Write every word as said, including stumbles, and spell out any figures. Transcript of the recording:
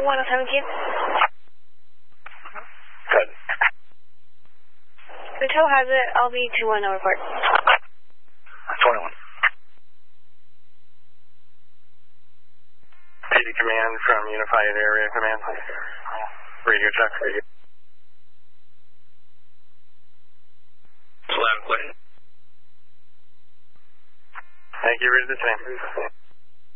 one oh seven, Keith. Good. Hotel has it. L B two one, no report. twenty-one. P D Command from Unified Area Command. Radio check. Radio. Slab plate. Thank you, read the same.